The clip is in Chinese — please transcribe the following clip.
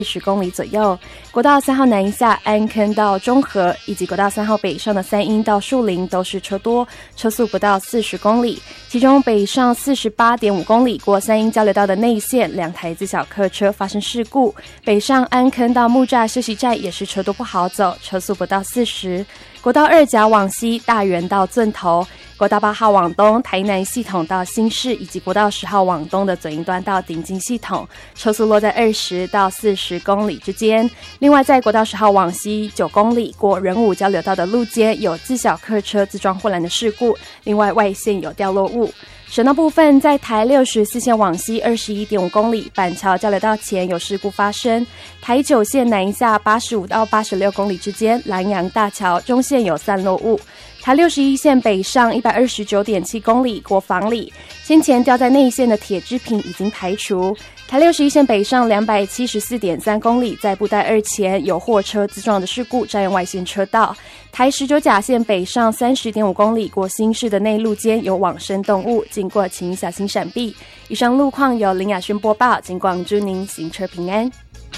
10公里左右。国道3号南下安坑到中和，以及国道3号北上的三鶯到树林都是车多，车速不到40公里。其中北上48.5公里过三鶯交流道的内线，2台自小客车发生事故。北上安坑到木栅休息站也是车多不好走，车速不到40。国道2甲往西大园到圳头，国道8号往东台南系统到新市，以及国道10号往东的左营端到顶金系统，车速落在20到40公里之间。另外在国道10号往西9公里过仁武交流道的路肩有自小客车自撞护栏的事故，另外外线有掉落物。省道部分，在台64线往西21.5公里板桥交流道前有事故发生，台9线南下85到86公里之间南洋大桥中线有散落物。台61线北上129.7公里过房里，先前掉在内线的铁制品已经排除。台61线北上274.3公里，在布袋2前有货车自撞的事故，占用外线车道。台19甲线北上30.5公里过新市的内路间有往生动物，经过请小心闪避。以上路况由林雅轩播报，警广祝您行车平安。